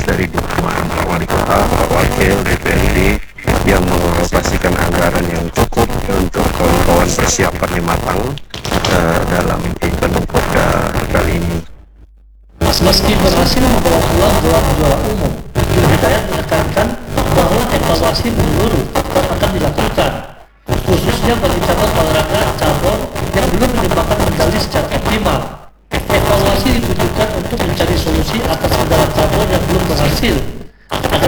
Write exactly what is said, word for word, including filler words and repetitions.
dari dukungan Pak Wali Kota, Pak Wakil, D P R D yang mengalokasikan anggaran yang cukup untuk kawan-kawan persiapan yang matang uh, dalam event Unpopda kali ini. Meski berhasil membawa pulang gelar juara umum, Jul Hidayat menekankan bahwa evaluasi menyeluruh tetap akan dilakukan, khususnya bagi cabang olahraga cabur yang belum menyumbangkan medali secara optimal. Evaluasi ditujukan untuk mencari solusi atas segala cabur yang belum berhasil,